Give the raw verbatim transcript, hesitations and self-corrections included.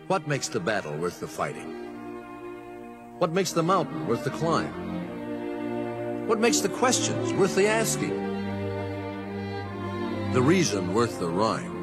What makes the battle worth the fighting? What makes the mountain worth the climb? What makes the questions worth the asking? The reason worth the rhyme